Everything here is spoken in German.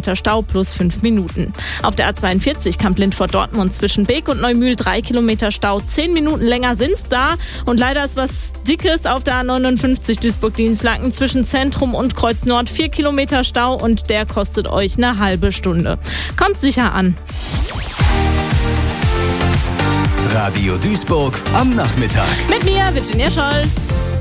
Kilometer Stau plus 5 Minuten. Auf der A42 Kamp-Lindfort-Dortmund zwischen Beek und Neumühl 3 Kilometer Stau. 10 Minuten länger sind's da. Und leider ist was Dickes auf der A59 Duisburg-Dienstlaken zwischen Zentrum und Kreuz Nord. 4 Kilometer Stau und der kostet euch eine halbe Stunde. Kommt sicher an. Radio Duisburg am Nachmittag. Mit mir, Virginia Scholz.